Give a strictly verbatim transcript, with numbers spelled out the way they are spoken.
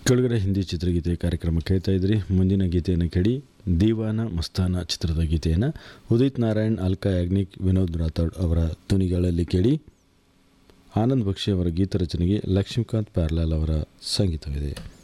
ಕೆಳಗಡೆ ಹಿಂದಿ ಚಿತ್ರಗೀತೆ ಕಾರ್ಯಕ್ರಮ ಕೇಳ್ತಾ ಇದ್ರಿ. ಮುಂದಿನ ಗೀತೆಯನ್ನು ಕೇಳಿ. ದೀವಾನ ಮಸ್ತಾನ ಚಿತ್ರದ ಗೀತೆಯನ್ನು ಉದಿತ್ ನಾರಾಯಣ್, ಅಲ್ಕಾ ಯಾಗ್ನಿಕ್, ವಿನೋದ್ ರಾಥೋಡ್ ಅವರ ಧ್ವನಿಗಳಲ್ಲಿ ಕೇಳಿ. ಆನಂದ್ ಬಕ್ಷಿ ಅವರ ಗೀತ ರಚನೆಗೆ ಲಕ್ಷ್ಮೀಕಾಂತ್ ಪ್ಯಾರ್ಲಾಲ್ ಅವರ ಸಂಗೀತವಿದೆ.